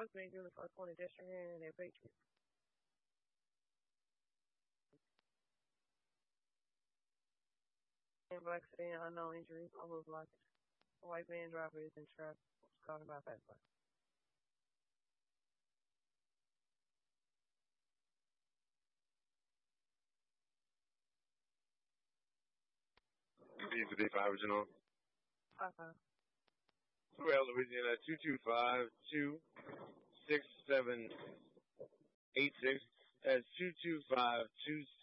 First man doing the first one in district and their Patriots. And by accident, unknown injury, almost like a white van driver is in traffic. Talking about that. These are the five original. Uh-huh. Well, Louisiana 225-26786. That's 225-26786.